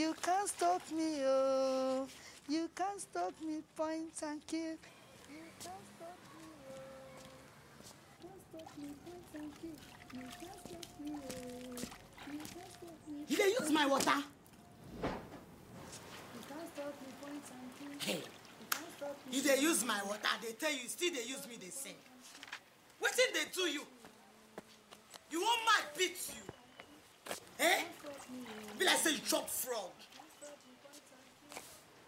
You can't stop me, oh. You can't stop me, point and kill. You can't stop me, oh. You can't stop me, point and kill. You can't stop me, oh. You can't stop me. You dey use my water? You can't stop me, point and kill. Hey. You dey use my water, they tell you, still they use me, they sing. Wetin they do you? You want my beat you? Eh? Be like say you chop frog.